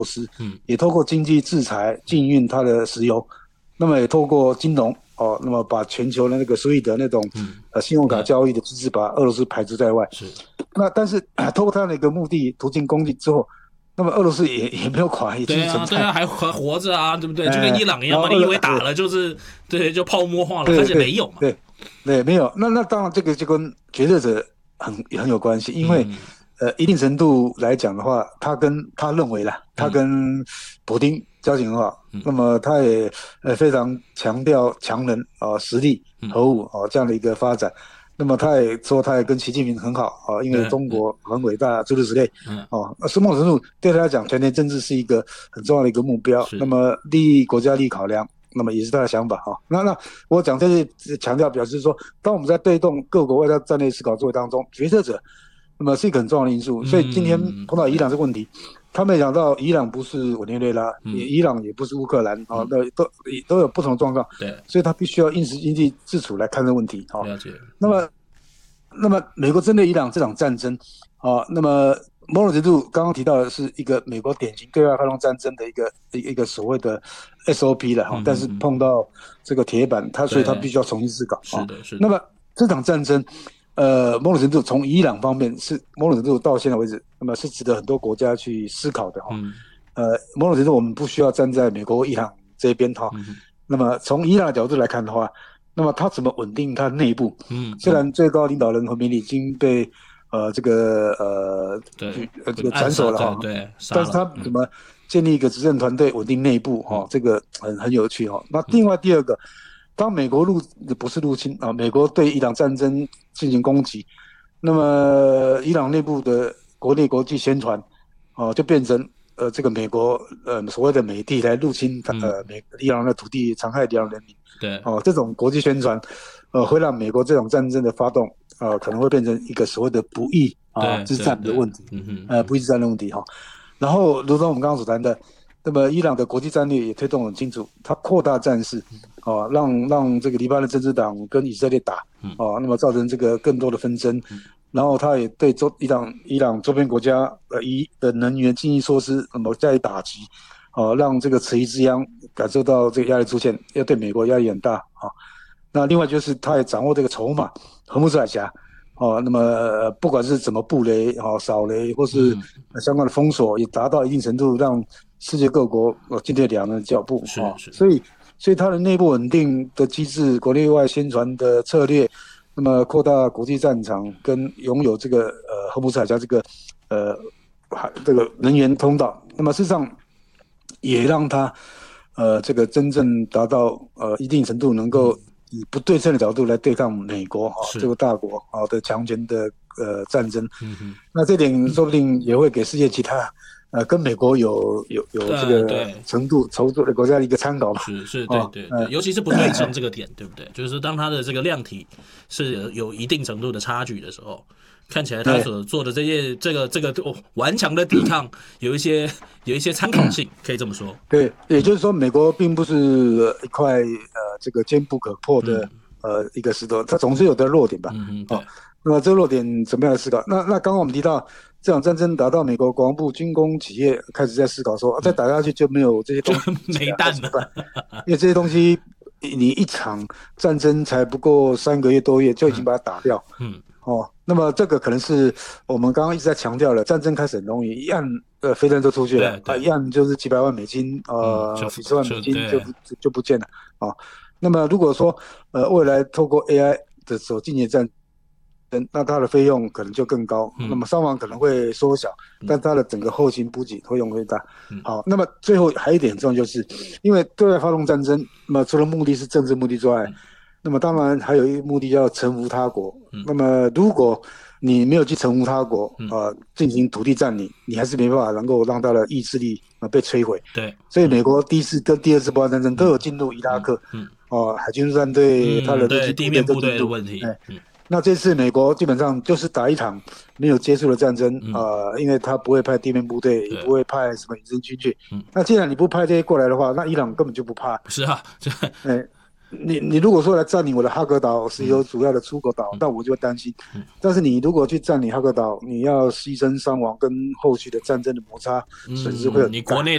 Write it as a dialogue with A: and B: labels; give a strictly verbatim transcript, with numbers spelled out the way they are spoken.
A: 斯，也透过经济制裁禁运它的石油，那么也透过金融哦，那么把全球的那个所谓的那种呃信用卡交易的机制把俄罗斯排除在外。
B: 是，
A: 那但是透过它的一个目的途径攻击之后，那么俄罗斯也也没有垮，也继
B: 对啊，
A: 续存在。
B: 对啊，还还活着啊，对不对？就跟
A: 呃，
B: 伊朗一样嘛，
A: 然后俄
B: 你以为打了就是对就泡沫化了，发
A: 对对
B: 现没有嘛。
A: 对对，没有。那那当然，这个就跟决策者很很有关系，因为
B: 嗯，
A: 呃，一定程度来讲的话，他跟他认为啦，他
B: 嗯
A: 跟普丁交情很好，
B: 嗯
A: 那么他也呃非常强调强人啊、呃、实力
B: 嗯，
A: 核武啊、呃、这样的一个发展。那么他也说，他也跟习近平很好啊、呃因为
B: 对，嗯
A: 中国很伟大，诸如此类
B: 嗯，
A: 哦。那某种程度对他来讲，全球政治是一个很重要的一个目标。那
B: 是，
A: 么利益国家利益考量。那么也是他的想法哈、哦。那那我讲这些强调，表示说，当我们在推动各国外交战略思考作为当中，决策者那么是一个很重要的因素。所以今天
B: 嗯，
A: 碰到伊
B: 对，
A: 朗这个问题，他没想到伊朗不是委内瑞拉，也
B: 嗯
A: 伊朗也不是乌克兰啊，
B: 嗯，
A: 那都都有不同的状况，
B: 对，
A: 所以他必须要应时经济自处来看这个问题哈、哦。
B: 了解，嗯
A: 那么那么美国针对伊朗这场战争啊，那么某种程度刚刚提到的是一个美国典型对外发动战争的一个一个所谓的 S O P 了哈，但是
B: 嗯嗯嗯，
A: 碰到这个铁板，他所以他
B: 对，
A: 必须要重新思考啊。
B: 是的，是的，
A: 那么这场战争，呃，某种程度从伊朗方面是某种程度到现在为止，那么是值得很多国家去思考的哈。
B: 嗯
A: 呃，某种程度我们不需要站在美国、伊朗这边哈。
B: 嗯
A: 那么从伊朗的角度来看的话，那么他怎么稳定他内部？
B: 嗯嗯，
A: 虽然最高领导人和平已经被呃这个呃
B: 对，
A: 呃这个
B: 暗杀，
A: 斩首了哈，
B: 对对，杀
A: 但是他
B: 了，嗯
A: 怎么建立一个执政团队稳定内部哈、
B: 嗯
A: 哦，这个很很有趣哈、哦。那
B: 嗯
A: 另外第二个，当美国入不是入侵啊，美国对伊朗战争进行攻击，那么伊朗内部的国内国际宣传哦，就变成呃这个美国呃所谓的美帝来入侵
B: 嗯，
A: 呃美伊朗的土地，残害伊朗人民。
B: 对
A: 哦，这种国际宣传，呃，会让美国这种战争的发动，呃，可能会变成一个所谓的不义啊
B: 对
A: 之
B: 对对，
A: 战的问题，
B: 嗯哼
A: 呃，
B: 嗯
A: 不义之战的问题哈、哦。然后，如同我们刚刚所谈的，那么伊朗的国际战略也推动很清楚，它扩大战事，啊，让让这个黎巴嫩政治党跟以色列打，
B: 嗯
A: 啊，那么造成这个更多的纷争。然后，他也对周伊朗伊朗周边国家呃伊的能源经济措施，那么加以打击。哦，让这个此一之央感受到这个压力出现，要对美国压力很大啊。那另外就是他也掌握这个筹码，荷木斯海峡哦，那么、呃、不管是怎么布雷哦、扫雷，或是
B: 嗯，
A: 相关的封锁，也达到一定程度，让世界各国呃进退两难的脚步啊、哦。
B: 是是，
A: 所以，所以它的内部稳定的机制、国内外宣传的策略，那么扩大国际战场，跟拥有这个呃荷木斯海峡这个呃这个能源通道，那么事实上。也让他呃这个真正达到呃一定程度能够以不对称的角度来对抗美国哈、哦、这
B: 是，
A: 个大国啊、哦、的强权的呃战争，
B: 嗯哼。
A: 那这点说不定也会给世界其他呃跟美国有有有这个
B: 呃对，
A: 程度筹作的国家的一个参考吧。
B: 是是，对
A: 哦，
B: 对对，
A: 呃，
B: 尤其是不对称这个点，对不对？就是当它的这个量体是有一定程度的差距的时候，看起来他所做的这些这个这个哦顽强的抵抗，有一些有一些参考性，可以这么说。
A: 对，也就是说，美国并不是一块呃这个坚不可破的、
B: 嗯、
A: 呃一个石头，它总是有的弱点吧。
B: 嗯哼，对。
A: 哦，那么这个弱点怎么样来思考？那那刚刚我们提到这场战争打到美国国防部军工企业开始在思考说，啊、再打下去就没有这些东西、啊、
B: 没蛋了，
A: 因为这些东西你一场战争才不过三个月多月就已经把它打掉。
B: 嗯。
A: 哦，那么这个可能是我们刚刚一直在强调的，战争开始很容易，一按呃飞弹就出去了，啊，一按就是几百万美金，呃，
B: 嗯、
A: 几十万美金就
B: 就
A: 不就不见了啊、哦。那么如果说呃未来透过 A I 的所进行战争，那它的费用可能就更高，
B: 嗯、
A: 那么伤亡可能会缩小，但它的整个后勤补给会用会大。
B: 嗯、
A: 好，那么最后还有一点很重要，就是因为对外发动战争，那么除了目的是政治目的之外，嗯那么当然还有一个目的叫臣服他国。嗯、那么如果你没有去臣服他国，啊、呃，进行土地占领，你还是没办法能够让他的意志力啊、呃、被摧毁。
B: 对，
A: 所以美国第一次跟第二次波兰战争都有进入伊拉克，嗯，哦、呃，海军陆战队、他的陆基
B: 地面部队的问题。哎、嗯，
A: 那这次美国基本上就是打一场没有结束的战争，嗯、呃，因为他不会派地面部队，也不会派什么隐身军去。嗯，那既然你不派这些过来的话，那伊朗根本就不怕。
B: 是啊，这，
A: 哎。你你如果说来占领我的哈格岛，石油主要的出口岛，嗯、那我就会担心。嗯、但是你如果去占领哈格岛，你要牺牲伤亡跟后续的战争的摩擦损失会很大。
B: 嗯、你国内